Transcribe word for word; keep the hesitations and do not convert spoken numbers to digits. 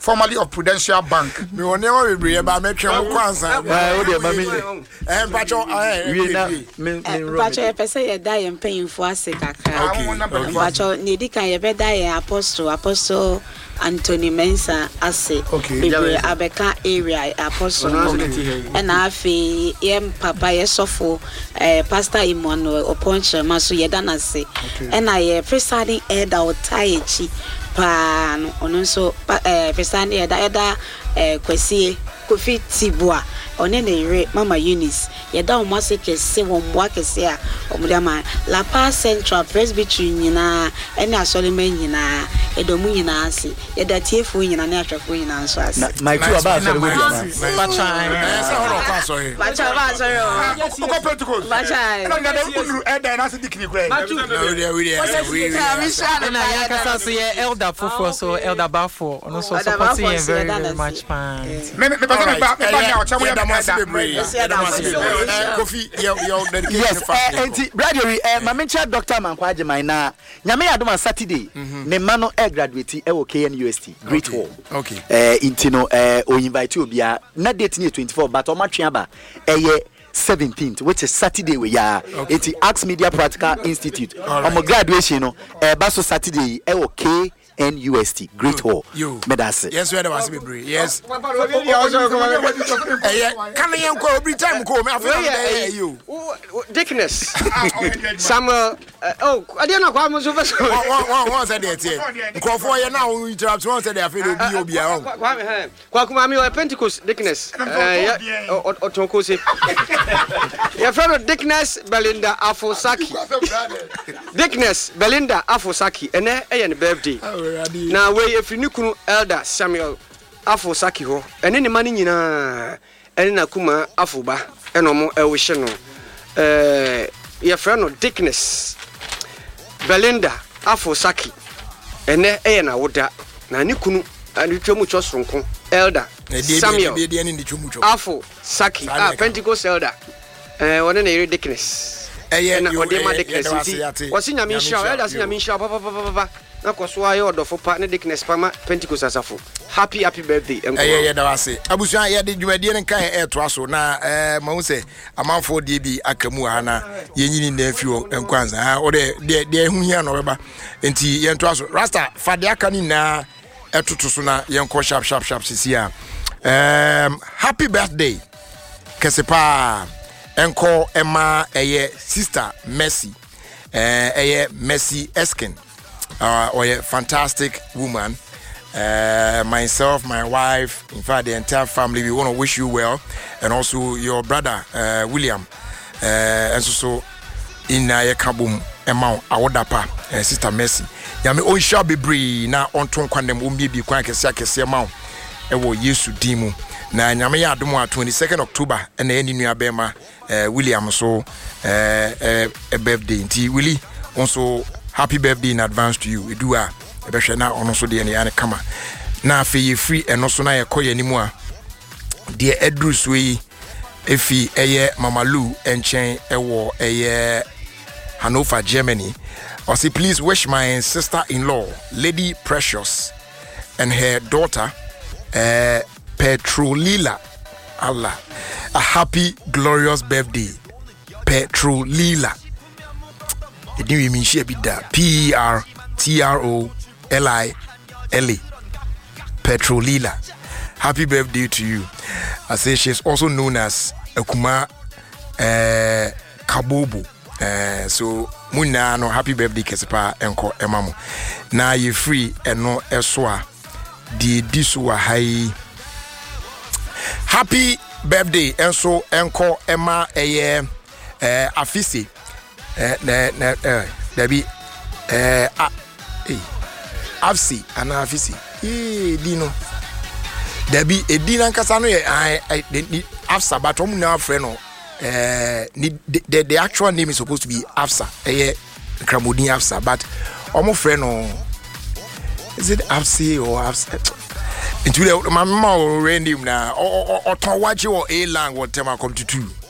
formerly of Prudential Bank. Me won never be able make sure kwanza. Eh, o de mami. Eh, pacho eh. We na me me. Pacho e pese ye da ye mpanyimfo ase kakra. Pacho ne di kan ye be da ye apostle apostle Anthony Mensa ase. Okay. Abeka area apostle. And afi ye papa ye sofo eh Pastor Emmanuel Oponche maso ye dana se. And I presiding elder Otaichi pa ono so eh presiding elder elder eh Kwesi Kofi Tibua one ne Mama Eunice ye da o mase kese wo mwa kese a omudama La Paz Central Presbytery nyina ene asoliman nyina edomu nyina ase ye da tiefo nyina ne atwafo nyina nso ase my two aba asori go Bacha. Eh, say hold on, sorry. Bacha ba sorry o Go Pentecost. Bacha Na na unu elder na se dikini kra. We there we there we And I can say elder for so elder Bafo ono so support you very very much man. Me me pasa me ba me ba na o chamu ya Damasi bebre. Kofi your your dedication. Yes, eh enti brother eh mamencha Doctor Mankwaje man na nyame adoma Saturday ne ma no e graduate e wo K N U S T Great Hall. Okay. Eh enti no eh o invite obia na date ni twenty-four but o matwe aba eh seventeenth which is Saturday we ya enti Axe Media Practical Institute omo graduation no eh ba so Saturday e wo K N U S T Great Hall. Medase. Yes, we Damasi bebre. Yes. Eh can you go every time ko me after you. Dickness. Samuel oh, I don't know kwa mo so first. One one said that here. Nkofo ye na o interrupt one said they afraid obi obi a. Kwa me he. Kwa kuma me Pentecost Dickness. Eh otonko se. Your friend Dickness Belinda Afosaki. Dickness Belinda Afosaki ene eye ne birthday. Na we efri ni kunu elder Samuel Afosaki ho ene ne mani nyina ene na kuma afoba eno mo ewhye no eh your friend Dickness Belinda Afosaki ene eye na woda na ni kunu ani twemu chosronko elder Samuel Afosaki ah Pentecost elder eh wona na ire Dickness eh na odema Dickness wasi nyame hia elder si nyame hia papa papa papa na koso ayo odofo pa ne Dickness pa ma Pentecost asafo happy happy birthday enko eh yeah dawase abusuan ye de dwumadie ne kan e to aso na eh ma hu se amanfo de bi akamu ha na yenyini na afiwo enkwanza ha o de de hu hia no beba enti ye to aso rasta fade aka ni na etutu so na yenko sharp sharp sharp sisi a um happy birthday kesepa enko ema eye sister Mercy eh eye Mercy Eskin. Uh, or a fantastic woman. Uh, myself, my wife, in fact, the entire family, we want to wish you well, and also your brother uh, William, uh, and so so in a kabum amount awodapa uh, sister Mercy. Yami on shall be bree na on ton kwandem umbi bi kwan kese akese amount ewo Yesu dimu na nyame ya adomo twenty-second October and the eni nua bema uh, William so uh, uh, a birthday nti Willie also. Happy birthday in advance to you. Edua ebehwe na ono so de ne ya ne kama. Na afi ye free eno so na ye koye nimu a de edru so yi efi eye Mama Lou enchen ewo eye Hanover, Germany. I say please wish my sister-in-law Lady Precious and her daughter uh, Petrolila Allah a happy glorious birthday. Petrolila. It didn't mean she be that P E R T R O L I L A Petrolila. Happy birthday to you. I say she's also known as Ekuma uh, Kabobo. Uh, so Muna no happy birthday Kesepa enko emamu. Na you free and no eswa di diswa hai. Happy birthday enso enko ema eye uh, afisi. Eh na na eh dabi eh ah eh afsi ana afisi eh dino dabi edina nkasa no ye afsa but omu na afre no eh the the actual name is supposed to be Afsa eh Kramodin Afsa but omu frɛ no is it Afsi or Afsa into the my mama already na o o ton wachi or a lang what tema come to two